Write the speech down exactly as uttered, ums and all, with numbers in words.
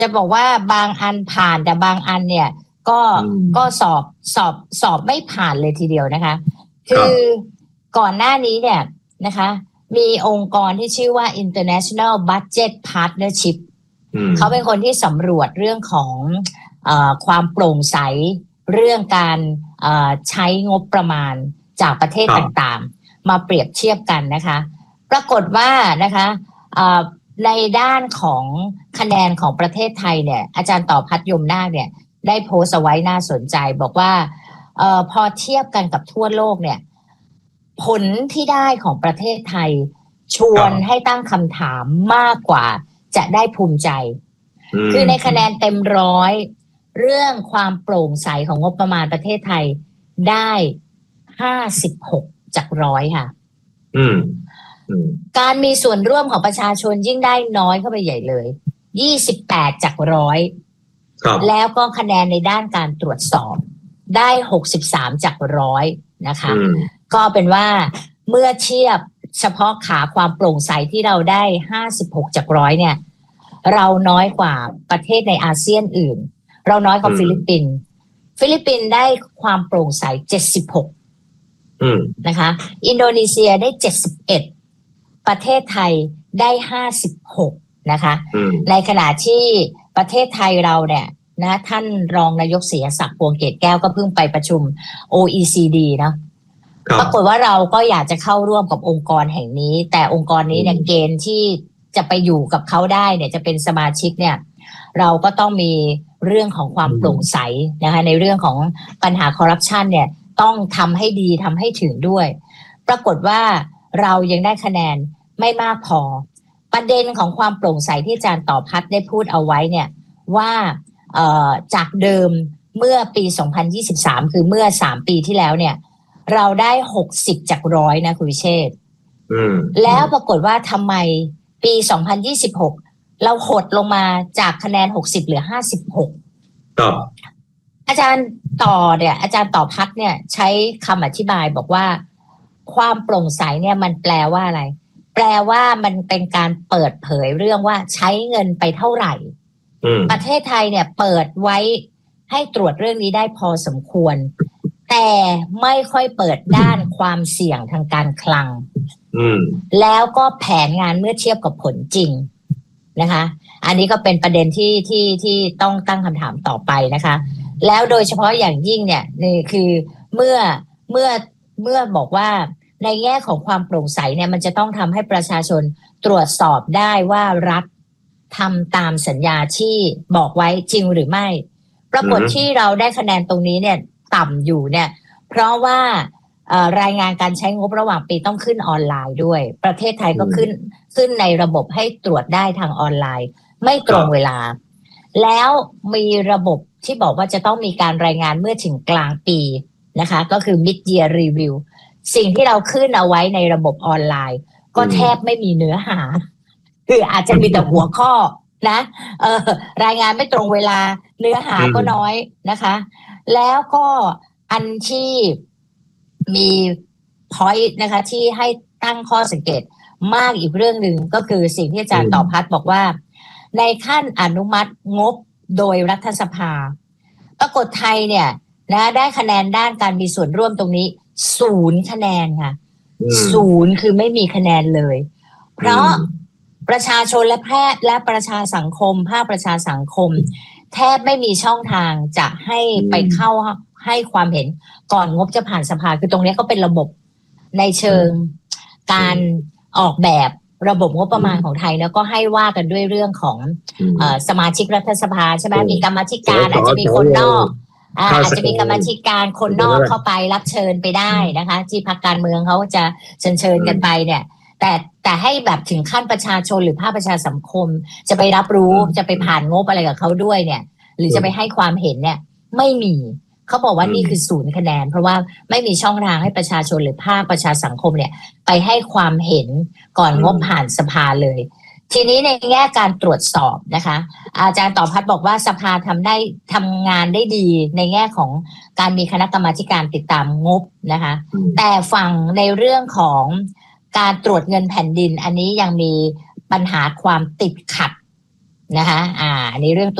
จะบอกว่าบางอันผ่านแต่บางอันเนี่ยก็ก็สอบสอบสอบไม่ผ่านเลยทีเดียวนะคะคือก่อนหน้านี้เนี่ยนะคะมีองค์กรที่ชื่อว่า International Budget Partnership เขาเป็นคนที่สำรวจเรื่องของเอ่อความโปร่งใสเรื่องการเอ่อใช้งบประมาณจากประเทศต่างๆมาเปรียบเทียบกันนะคะปรากฏว่านะคะเอ่อในด้านของคะแนนของประเทศไทยเนี่ยอาจารย์ต่อภัทร ยมนาคเนี่ยได้โพสต์เอาไว้น่าสนใจบอกว่าเอ่อพอเทียบกันกับทั่วโลกเนี่ยผลที่ได้ของประเทศไทยชวนให้ตั้งคำถามมากกว่าจะได้ภูมิใจคือในคะแนนเต็มร้อยเรื่องความโปร่งใสของงบประมาณประเทศไทยได้ห้าสิบหกจากร้อยค่ะการมีส่วนร่วมของประชาชนยิ่งได้น้อยเข้าไปใหญ่เลยยี่สิบแปดจากร้อยแล้วก็คะแนนในด้านการตรวจสอบได้หกสิบสามจากร้อยนะคะก็เป็นว่าเมื่อเทียบเฉพาะขาความโปร่งใสที่เราได้ห้าสิบหกจากร้อยเนี่ยเราน้อยกว่าประเทศในอาเซียนอื่นเราน้อยกว่าฟิลิปปินส์ฟิลิปปินส์ได้ความโปร่งใสเจ็ดสิบหกนะคะอินโดนีเซียได้เจ็ดสิบเอ็ดประเทศไทยได้ห้าสิบหกนะคะในขณะที่ประเทศไทยเราเนี่ยนะท่านรองนายกศรีศักดิ์ พวงเกตแก้วก็เพิ่งไปประชุม โอ อี ซี ดี นะปรากฏว่าเราก็อยากจะเข้าร่วมกับองค์กรแห่งนี้แต่องค์กรนี้เนี่ยเกณฑ์ที่จะไปอยู่กับเขาได้เนี่ยจะเป็นสมาชิกเนี่ยเราก็ต้องมีเรื่องของความโปร่งใสนะคะในเรื่องของปัญหาคอร์รัปชันเนี่ยต้องทำให้ดีทำให้ถึงด้วยปรากฏว่าเรายังได้คะแนนไม่มากพอประเด็นของความโปร่งใสที่อาจารย์ต่อภัทรได้พูดเอาไว้เนี่ยว่าเอ่อจากเดิมเมื่อปีสองพันยี่สิบสามคือเมื่อสามปีที่แล้วเนี่ยเราได้หกสิบจากร้อยนะคุณวิเชษฐ์แล้วปรากฏว่าทำไมปีสองพันยี่สิบหกเราหดลงมาจากคะแนนหกสิบเหลือห้าสิบหกครับอาจารย์ต่อเนี่ยอาจารย์ต่อภัทรเนี่ยใช้คำอธิบายบอกว่าความโปร่งใสเนี่ยมันแปลว่าอะไรแปลว่ามันเป็นการเปิดเผยเรื่องว่าใช้เงินไปเท่าไหร่ประเทศไทยเนี่ยเปิดไว้ให้ตรวจเรื่องนี้ได้พอสมควรแต่ไม่ค่อยเปิดด้านความเสี่ยงทางการคลังแล้วก็แผนงานเมื่อเทียบกับผลจริงนะคะอันนี้ก็เป็นประเด็นที่ที่ที่ต้องตั้งคำถามต่อไปนะคะแล้วโดยเฉพาะอย่างยิ่งเนี่ยนี่คือเมื่อเมื่อเมื่อบอกว่าในแง่ของความโปร่งใสเนี่ยมันจะต้องทำให้ประชาชนตรวจสอบได้ว่ารัฐทำตามสัญญาที่บอกไว้จริงหรือไม่ปรากฏที่เราได้คะแนนตรงนี้เนี่ยต่ำอยู่เนี่ยเพราะว่ารายงานการใช้งบระหว่างปีต้องขึ้นออนไลน์ด้วยประเทศไทยก็ขึ้นขึ้นในระบบให้ตรวจได้ทางออนไลน์ไม่ตรงเวลาแล้วมีระบบที่บอกว่าจะต้องมีการรายงานเมื่อถึงกลางปีนะคะก็คือ mid year review สิ่งที่เราขึ้นเอาไว้ในระบบออนไลน์ก็แทบไม่มีเนื้อหาคืออาจจะมีแต่หัวข้อนะเออรายงานไม่ตรงเวลาเนื้อหาก็น้อยนะคะแล้วก็อันที่มี point นะคะที่ให้ตั้งข้อสังเกตมากอีกเรื่องหนึ่งก็คือสิ่งที่อาจารย์ต่อภัทรบอกว่าในขั้นอนุมัติงบโดยรัฐสภาปรากฏไทยเนี่ยนะได้คะแนนด้านการมีส่วนร่วมตรงนี้ศูนย์คะแนนค่ะศูนย์คือไม่มีคะแนนเลยเพราะประชาชนและแพทย์และประชาสังคมภาคประชาสังคมแทบไม่มีช่องทางจะให้ไปเข้าให้ความเห็นก่อนงบจะผ่านสภาคือตรงนี้ก็เป็นระบบในเชิงการออกแบบระบบงบประมาณของไทยแล้วก็ให้ว่ากันด้วยเรื่องของเอ่อสมาชิกรัฐสภาใช่ไหมมีกรรมาธิการอาจจะมีคนนอกอาจจะมีกรรมาธิการคนนอกเข้าไปรับเชิญไปได้นะคะที่พรรคการเมืองเขาจะเชิญเชิญกันไปเนี่ยแต่แต่ให้แบบถึงขั้นประชาชนหรือภาคประชาสังคมจะไปรับรู้จะไปผ่านงบอะไรกับเขาด้วยเนี่ยหรือจะไปให้ความเห็นเนี่ยไม่มีเขาบอกว่านี่คือศูนย์คะแนนเพราะว่าไม่มีช่องทางให้ประชาชนหรือภาคประชาสังคมเนี่ยไปให้ความเห็นก่อนงบผ่านสภาเลยทีนี้ในแง่การตรวจสอบนะคะอาจารย์ต่อภัทรบอกว่าสภาทำได้ทำงานได้ดีในแง่ของการมีคณะกรรมาธิการติดตามงบนะคะแต่ฝั่งในเรื่องของการตรวจเงินแผ่นดินอันนี้ยังมีปัญหาความติดขัดนะคะอ่าอันนี้เรื่อง